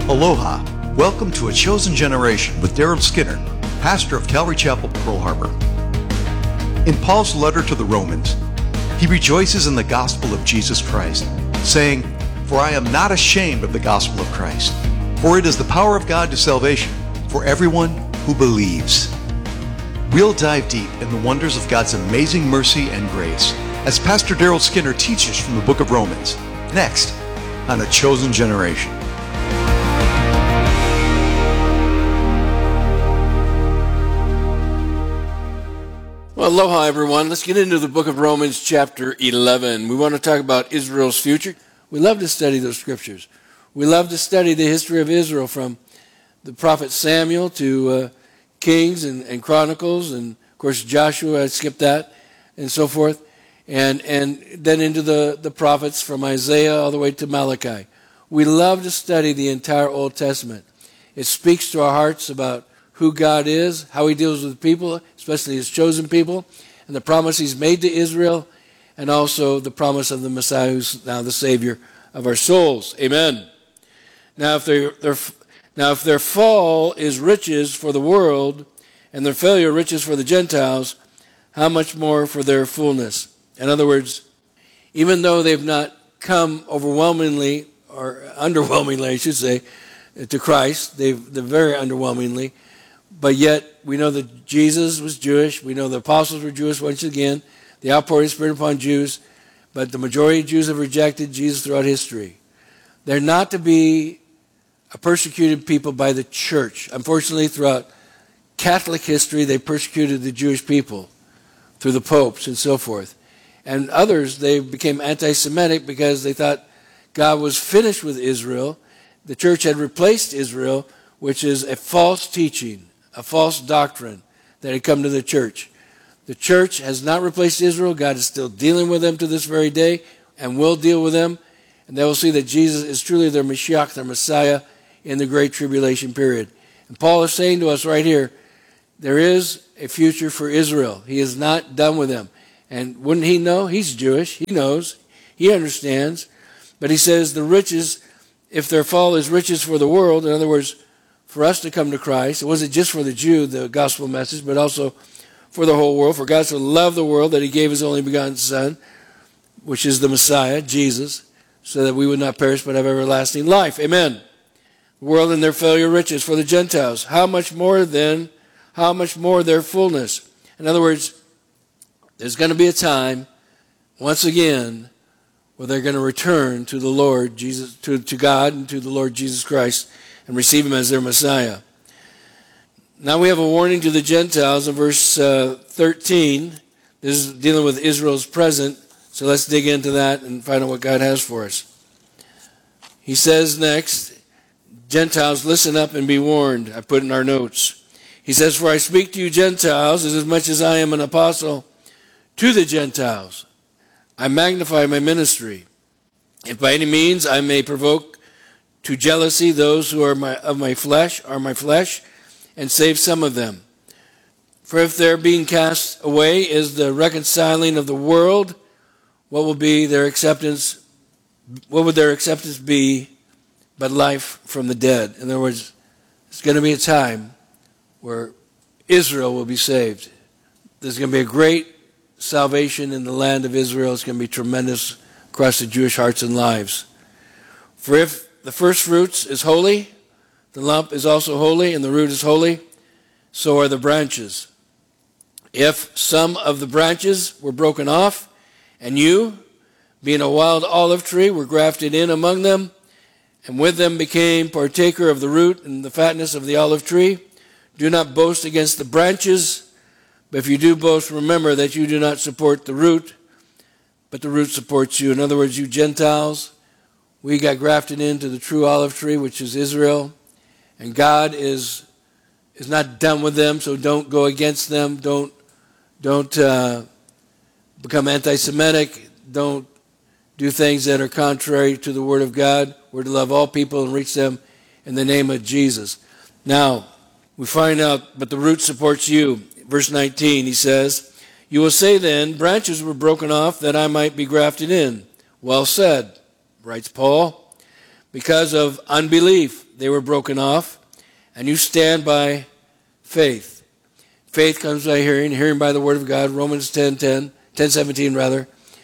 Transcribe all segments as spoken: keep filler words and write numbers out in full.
Aloha. Welcome to A Chosen Generation with Daryl Skinner, pastor of Calvary Chapel, Pearl Harbor. In Paul's letter to the Romans, he rejoices in the gospel of Jesus Christ, saying, "For I am not ashamed of the gospel of Christ, for it is the power of God to salvation for everyone who believes." We'll dive deep in the wonders of God's amazing mercy and grace as Pastor Daryl Skinner teaches from the book of Romans, next on A Chosen Generation. Well, aloha, everyone. Let's get into the book of Romans, chapter eleven. We want to talk about Israel's future. We love to study those scriptures. We love to study the history of Israel from the prophet Samuel to uh, Kings and, and Chronicles, and, of course, Joshua, I skipped that, and so forth, and, and then into the, the prophets from Isaiah all the way to Malachi. We love to study the entire Old Testament. It speaks to our hearts about who God is, how he deals with people, especially his chosen people, and the promise he's made to Israel, and also the promise of the Messiah who's now the Savior of our souls. Amen. Now, if their, their, now, if their fall is riches for the world, and their failure riches for the Gentiles, how much more for their fullness? In other words, even though they've not come overwhelmingly, or underwhelmingly, I should say, to Christ, they've, they're very underwhelmingly, but yet, we know that Jesus was Jewish. We know the apostles were Jewish once again. The outpouring of the Spirit upon Jews. But the majority of Jews have rejected Jesus throughout history. They're not to be a persecuted people by the church. Unfortunately, throughout Catholic history, they persecuted the Jewish people through the popes and so forth. And others, they became anti-Semitic because they thought God was finished with Israel. The church had replaced Israel, which is a false teaching, a false doctrine that had come to the church. The church has not replaced Israel. God is still dealing with them to this very day and will deal with them. And they will see that Jesus is truly their Mashiach, their Messiah, in the Great Tribulation period. And Paul is saying to us right here, there is a future for Israel. He is not done with them. And wouldn't he know? He's Jewish. He knows. He understands. But he says the riches, if their fall is riches for the world, in other words, for us to come to Christ, it wasn't just for the Jew, the gospel message, but also for the whole world. For God so loved the world that he gave his only begotten Son, which is the Messiah, Jesus, so that we would not perish but have everlasting life. Amen. The world and their failure riches for the Gentiles. How much more then, how much more their fullness? In other words, there's going to be a time, once again, where they're going to return to the Lord Jesus, to, to God and to the Lord Jesus Christ, and receive him as their Messiah. Now we have a warning to the Gentiles in verse uh, thirteen. This is dealing with Israel's present, so let's dig into that and find out what God has for us. He says next, Gentiles, listen up and be warned. I put in our notes. He says, for I speak to you Gentiles, as much as I am an apostle to the Gentiles. I magnify my ministry. If by any means I may provoke to jealousy those who are my, of my flesh, are my flesh, and save some of them. For if their being cast away is the reconciling of the world, what will be their acceptance? What would their acceptance be but life from the dead? In other words, it's going to be a time where Israel will be saved. There's going to be a great salvation in the land of Israel. It's going to be tremendous across the Jewish hearts and lives. For if the first fruits is holy, the lump is also holy, and the root is holy, so are the branches. If some of the branches were broken off, and you, being a wild olive tree, were grafted in among them, and with them became partaker of the root and the fatness of the olive tree, do not boast against the branches, but if you do boast, remember that you do not support the root, but the root supports you. In other words, you Gentiles, we got grafted into the true olive tree, which is Israel. And God is is not done with them, so don't go against them. Don't, don't uh, become anti-Semitic. Don't do things that are contrary to the Word of God. We're to love all people and reach them in the name of Jesus. Now, we find out, but the root supports you. Verse nineteen, he says, you will say then, branches were broken off that I might be grafted in. Well said, writes Paul. Because of unbelief, they were broken off, and you stand by faith. Faith comes by hearing, hearing by the word of God, Romans ten ten, ten seventeen rather.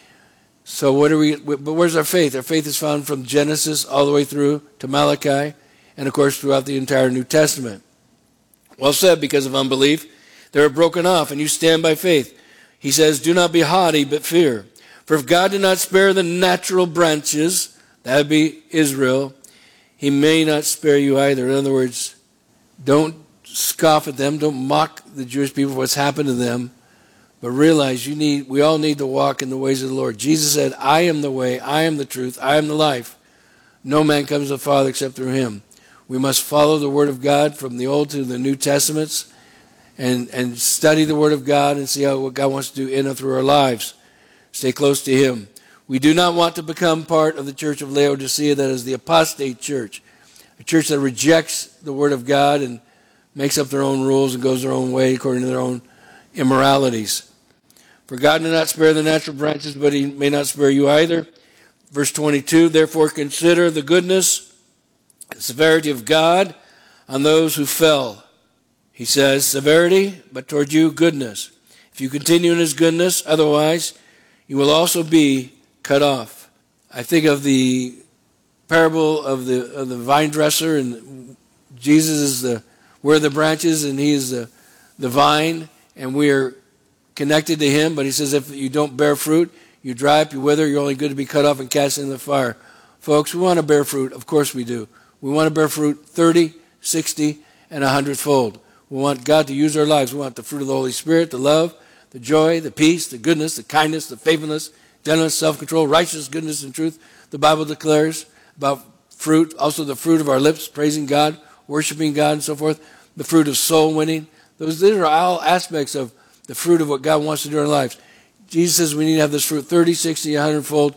So what are we, but where's our faith? Our faith is found from Genesis all the way through to Malachi, and of course throughout the entire New Testament. Well said, because of unbelief, they were broken off, and you stand by faith. He says, do not be haughty, but fear. For if God did not spare the natural branches, that would be Israel, he may not spare you either. In other words, don't scoff at them, don't mock the Jewish people for what's happened to them, but realize you need, we all need to walk in the ways of the Lord. Jesus said, I am the way, I am the truth, I am the life. No man comes to the Father except through him. We must follow the Word of God from the Old to the New Testaments and, and study the Word of God and see how, what God wants to do in and through our lives. Stay close to him. We do not want to become part of the church of Laodicea, that is the apostate church, a church that rejects the Word of God and makes up their own rules and goes their own way according to their own immoralities. For God did not spare the natural branches, but he may not spare you either. Verse twenty-two, therefore consider the goodness and severity of God on those who fell. He says, severity, but toward you, goodness. If you continue in his goodness, otherwise, you will also be cut off. I think of the parable of the of the vine dresser, and Jesus is the, we're the branches, and he is the, the vine, and we are connected to him. But he says, if you don't bear fruit, you dry up, you wither, you're only good to be cut off and cast into the fire. Folks, we want to bear fruit. Of course we do. We want to bear fruit thirty, sixty, and a hundredfold. We want God to use our lives. We want the fruit of the Holy Spirit, the love, the joy, the peace, the goodness, the kindness, the faithfulness, gentleness, self-control, righteousness, goodness, and truth. The Bible declares about fruit, also the fruit of our lips, praising God, worshiping God, and so forth. The fruit of soul winning. Those, these are all aspects of the fruit of what God wants to do in our lives. Jesus says we need to have this fruit thirty, sixty, a hundredfold,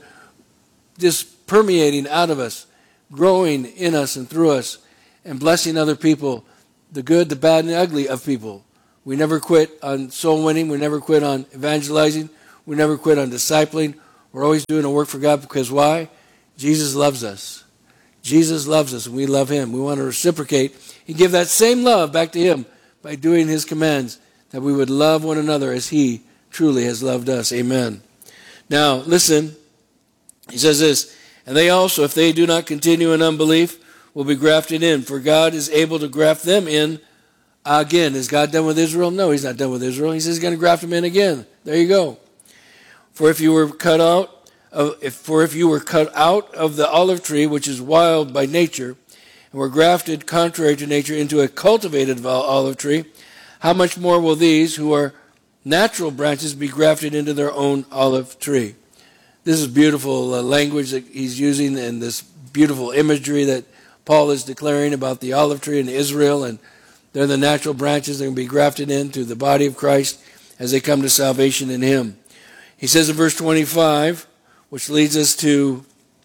just permeating out of us, growing in us and through us, and blessing other people, the good, the bad, and the ugly of people. We never quit on soul winning. We never quit on evangelizing. We never quit on discipling. We're always doing a work for God, because why? Jesus loves us. Jesus loves us, and we love him. We want to reciprocate and give that same love back to him by doing his commands, that we would love one another as he truly has loved us. Amen. Now, listen. He says this, and they also, if they do not continue in unbelief, will be grafted in, for God is able to graft them in again. Is God done with Israel? No, he's not done with Israel. He says he's going to graft them in again. There you go. For if you were cut out of, if, for if you were cut out of the olive tree, which is wild by nature, and were grafted contrary to nature into a cultivated olive tree, how much more will these who are natural branches be grafted into their own olive tree? This is beautiful uh, language that he's using, and this beautiful imagery that Paul is declaring about the olive tree in Israel, and they're the natural branches that can be grafted into the body of Christ as they come to salvation in him. He says in verse twenty-five, which leads us to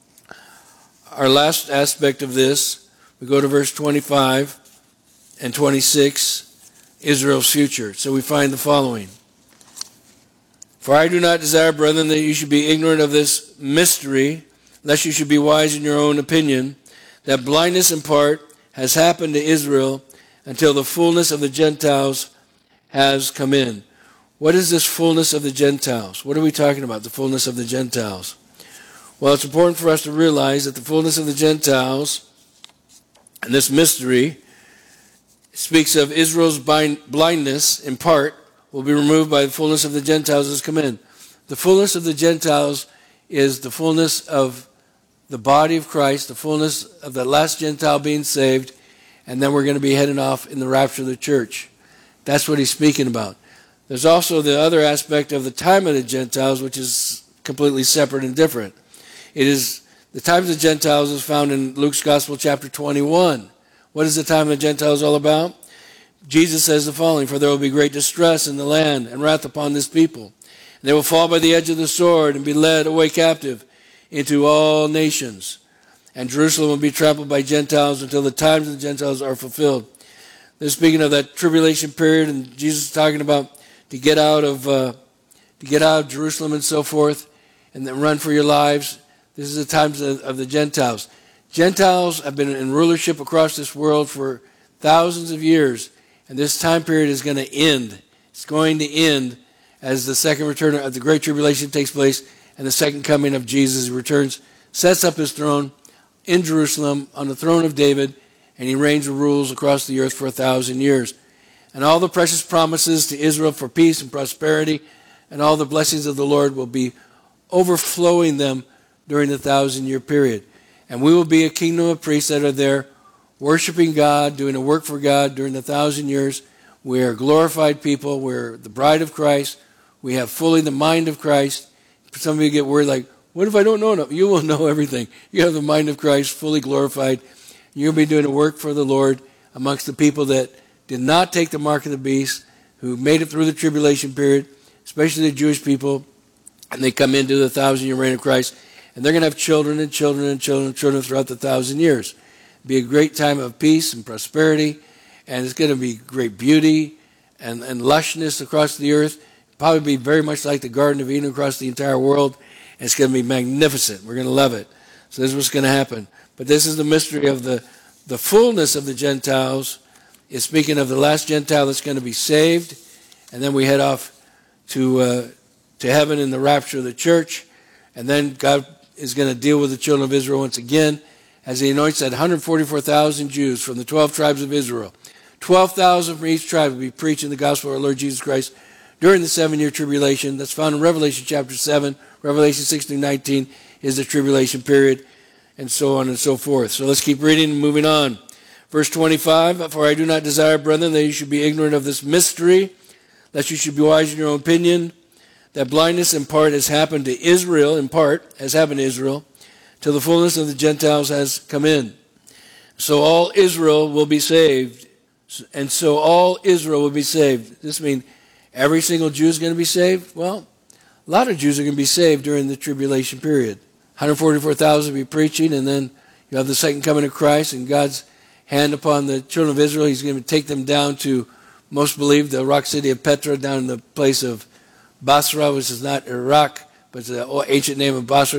our last aspect of this. We go to verse twenty-five and twenty-six, Israel's future. So we find the following. For I do not desire, brethren, that you should be ignorant of this mystery, lest you should be wise in your own opinion, that blindness in part has happened to Israel until the fullness of the Gentiles has come in. What is this fullness of the Gentiles? What are we talking about, the fullness of the Gentiles? Well, it's important for us to realize that the fullness of the Gentiles, and this mystery, speaks of Israel's blindness in part, will be removed by the fullness of the Gentiles as come in. The fullness of the Gentiles is the fullness of the body of Christ, the fullness of the last Gentile being saved, and then we're going to be heading off in the rapture of the church. That's what he's speaking about. There's also the other aspect of the time of the Gentiles, which is completely separate and different. It is the time of the Gentiles is found in Luke's Gospel, chapter twenty-one. What is the time of the Gentiles all about? Jesus says the following, for there will be great distress in the land and wrath upon this people. And they will fall by the edge of the sword and be led away captive into all nations. And Jerusalem will be trampled by Gentiles until the times of the Gentiles are fulfilled. They're speaking of that tribulation period, and Jesus is talking about to get out of uh, to get out of Jerusalem and so forth, and then run for your lives. This is the times of, of the Gentiles. Gentiles have been in rulership across this world for thousands of years, and this time period is going to end. It's going to end as the second return of the Great Tribulation takes place and the second coming of Jesus returns, sets up his throne in Jerusalem on the throne of David, and he reigns and rules across the earth for a thousand years. And all the precious promises to Israel for peace and prosperity and all the blessings of the Lord will be overflowing them during the thousand-year period. And we will be a kingdom of priests that are there worshiping God, doing a work for God during the thousand years. We are glorified people. We're the bride of Christ. We have fully the mind of Christ. Some of you get worried like, what if I don't know enough? You will know everything. You have the mind of Christ, fully glorified. You'll be doing a work for the Lord amongst the people that did not take the mark of the beast, who made it through the tribulation period, especially the Jewish people, and they come into the thousand-year reign of Christ. And they're going to have children and children and children and children throughout the thousand years. It'll be a great time of peace and prosperity, and it's going to be great beauty and, and lushness across the earth. It'll probably be very much like the Garden of Eden across the entire world, and it's going to be magnificent. We're going to love it. So this is what's going to happen. But this is the mystery of the, the fullness of the Gentiles. It's speaking of the last Gentile that's going to be saved, and then we head off to, uh, to heaven in the rapture of the church, and then God is going to deal with the children of Israel once again as he anoints that one hundred forty-four thousand Jews from the twelve tribes of Israel. twelve thousand from each tribe will be preaching the gospel of our Lord Jesus Christ during the seven-year tribulation. That's found in Revelation chapter seven. Revelation six through nineteen is the tribulation period, and so on and so forth. So let's keep reading and moving on. Verse twenty-five, for I do not desire, brethren, that you should be ignorant of this mystery, lest you should be wise in your own opinion, that blindness in part has happened to Israel, in part has happened to Israel, till the fullness of the Gentiles has come in. So all Israel will be saved, and so all Israel will be saved. Does this mean every single Jew is going to be saved? Well, a lot of Jews are going to be saved during the tribulation period. one hundred forty-four thousand will be preaching, and then you have the second coming of Christ, and God's hand upon the children of Israel. He's going to take them down to, most believe, the rock city of Petra, down in the place of Basra, which is not Iraq, but it's the ancient name of Basra,